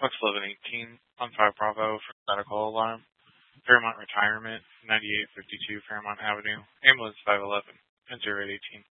Lux 1118 on 5 Bravo for medical alarm. Fairmont Retirement, 9852 Fairmont Avenue, ambulance 511, and 0818.